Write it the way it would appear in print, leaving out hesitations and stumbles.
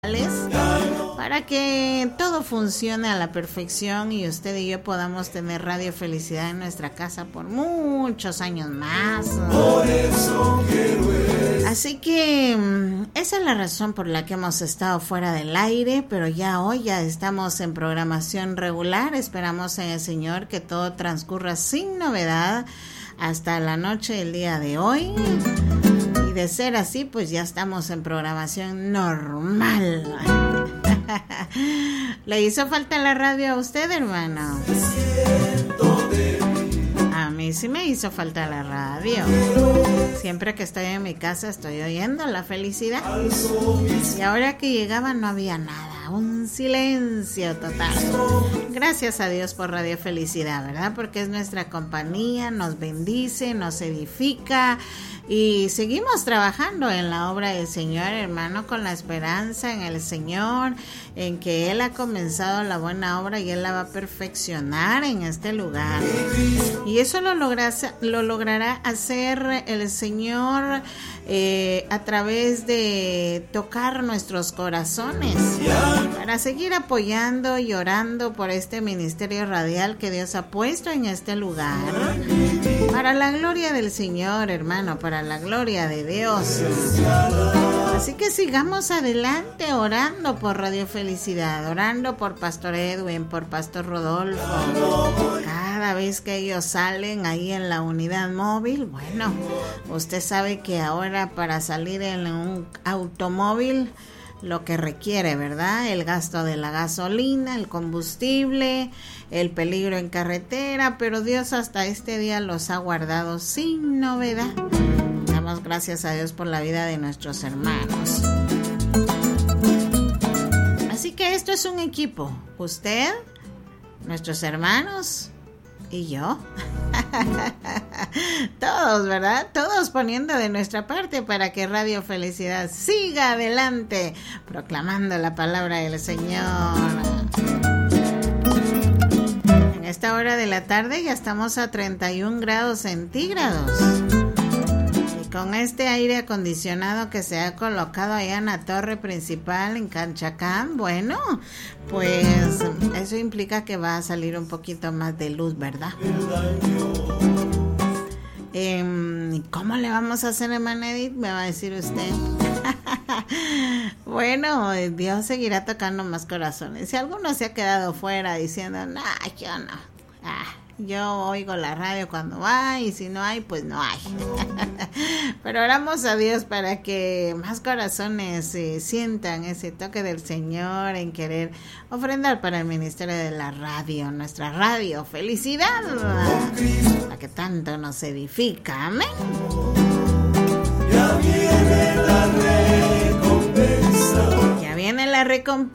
para que todo funcione a la perfección y usted y yo podamos tener Radio Felicidad en nuestra casa por muchos años más. Así que esa es la razón por la que hemos estado fuera del aire, pero hoy ya estamos en programación regular. Esperamos en el Señor que todo transcurra sin novedad hasta la noche del día de hoy. Y de ser así, pues ya estamos en programación normal. ¿Le hizo falta la radio a usted, hermano? A mí sí me hizo falta la radio. Siempre que estoy en mi casa estoy oyendo la felicidad. Y ahora que llegaba no había nada, un silencio total. Gracias a Dios por Radio Felicidad, ¿verdad? Porque es nuestra compañía, nos bendice, nos edifica. Y seguimos trabajando en la obra del Señor, hermano, con la esperanza en el Señor, en que Él ha comenzado la buena obra y Él la va a perfeccionar en este lugar. Y eso lo logrará hacer el Señor a través de tocar nuestros corazones, para seguir apoyando y orando por este ministerio radial que Dios ha puesto en este lugar, para la gloria del Señor, hermano, para la gloria de Dios. Así que sigamos adelante orando por Radio Felicidad, orando por Pastor Edwin, por Pastor Rodolfo. Cada vez que ellos salen ahí en la unidad móvil, bueno, usted sabe que ahora para salir en un automóvil, lo que requiere, ¿verdad? El gasto de la gasolina, el combustible, el peligro en carretera, pero Dios hasta este día los ha guardado sin novedad. Damos gracias a Dios por la vida de nuestros hermanos. Así que esto es un equipo. Usted, nuestros hermanos y yo. Todos, ¿verdad? Todos poniendo de nuestra parte para que Radio Felicidad siga adelante, proclamando la palabra del Señor. En esta hora de la tarde ya estamos a 31 grados centígrados. Y con este aire acondicionado que se ha colocado allá en la torre principal en Canchacán, bueno, pues eso implica que va a salir un poquito más de luz, ¿verdad? ¿Cómo le vamos a hacer, hermana Edith? Me va a decir usted. Bueno, Dios seguirá tocando más corazones. Si alguno se ha quedado fuera diciendo, no, yo no. Yo oigo la radio cuando hay, y si no hay, pues no hay. Pero oramos a Dios para que más corazones sientan ese toque del Señor en querer ofrendar para el ministerio de la radio, nuestra Radio Felicidad, la que tanto nos edifica. Amén. Ya viene la recompensa. Ya viene la recompensa.